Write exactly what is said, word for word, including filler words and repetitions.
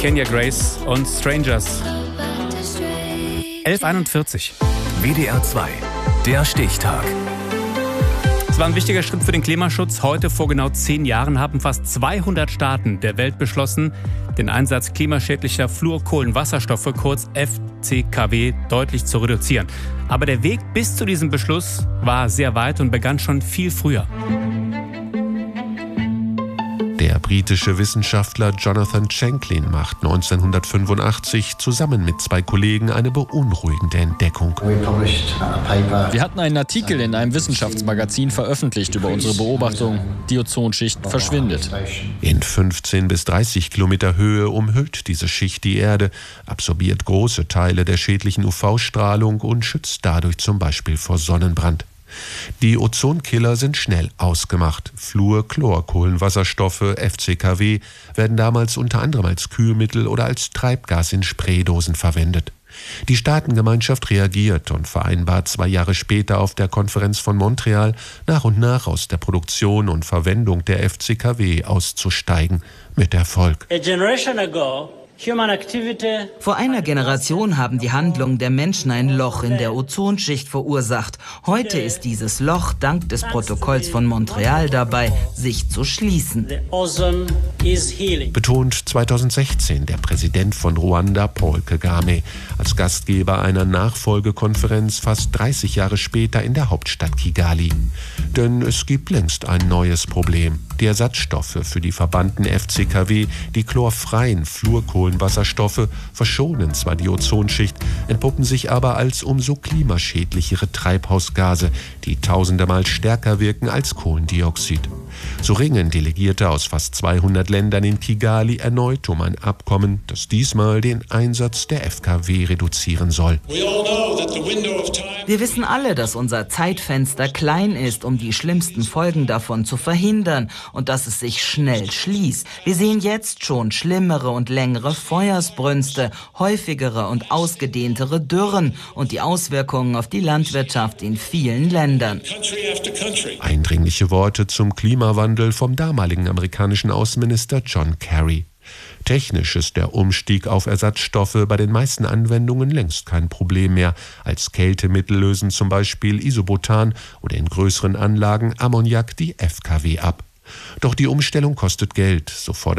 Kenya Grace und Strangers. elf Uhr einundvierzig. W D R zwei, der Stichtag. Es war ein wichtiger Schritt für den Klimaschutz. Heute, vor genau zehn Jahren, haben fast zweihundert Staaten der Welt beschlossen, den Einsatz klimaschädlicher Fluorkohlenwasserstoffe, kurz F C K W, deutlich zu reduzieren. Aber der Weg bis zu diesem Beschluss war sehr weit und begann schon viel früher. Der britische Wissenschaftler Jonathan Shanklin macht neunzehnhundertfünfundachtzig zusammen mit zwei Kollegen eine beunruhigende Entdeckung. Wir hatten einen Artikel in einem Wissenschaftsmagazin veröffentlicht über unsere Beobachtung. Die Ozonschicht verschwindet. In fünfzehn bis dreißig Kilometer Höhe umhüllt diese Schicht die Erde, absorbiert große Teile der schädlichen U V-Strahlung und schützt dadurch zum Beispiel vor Sonnenbrand. Die Ozonkiller sind schnell ausgemacht. Fluorchlorkohlenwasserstoffe, F C K W, werden damals unter anderem als Kühlmittel oder als Treibgas in Spraydosen verwendet. Die Staatengemeinschaft reagiert und vereinbart zwei Jahre später auf der Konferenz von Montreal, nach und nach aus der Produktion und Verwendung der F C K W auszusteigen. Mit Erfolg. A generation ago, Vor einer Generation haben die Handlungen der Menschen ein Loch in der Ozonschicht verursacht. Heute ist dieses Loch dank des Protokolls von Montreal dabei, sich zu schließen. Betont zweitausendsechzehn der Präsident von Ruanda, Paul Kagame, als Gastgeber einer Nachfolgekonferenz fast dreißig Jahre später in der Hauptstadt Kigali. Denn es gibt längst ein neues Problem. Die Ersatzstoffe für die verbannten F C K W, die chlorfreien Fluorkohlenwasserstoffe, verschonen zwar die Ozonschicht, entpuppen sich aber als umso klimaschädlichere Treibhausgase, die tausendemal stärker wirken als Kohlendioxid. So ringen Delegierte aus fast zweihundert Ländern in Kigali erneut um ein Abkommen, das diesmal den Einsatz der F K W reduzieren soll. Wir wissen alle, dass unser Zeitfenster klein ist, um die schlimmsten Folgen davon zu verhindern und dass es sich schnell schließt. Wir sehen jetzt schon schlimmere und längere Feuersbrünste, häufigere und ausgedehntere Dürren und die Auswirkungen auf die Landwirtschaft in vielen Ländern. Eindringliche Worte zum Klimawandel vom damaligen amerikanischen Außenminister John Kerry. Technisch ist der Umstieg auf Ersatzstoffe bei den meisten Anwendungen längst kein Problem mehr. Als Kältemittel lösen zum Beispiel Isobutan oder in größeren Anlagen Ammoniak die F K W ab. Doch die Umstellung kostet Geld, so fordert